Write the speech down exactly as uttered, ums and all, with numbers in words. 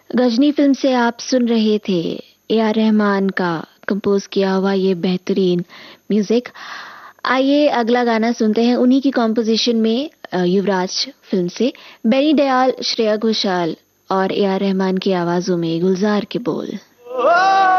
Ghazni film से आप सुन रहे थे ए आर रहमान का कंपोज किया हुआ ये बेहतरीन म्यूजिक। आइए अगला गाना सुनते हैं उन्हीं की कॉम्पोजिशन में, युवराज फिल्म से, बेनी दयाल, श्रेया घोषाल और ए आर रहमान की आवाजों में गुलजार के बोल।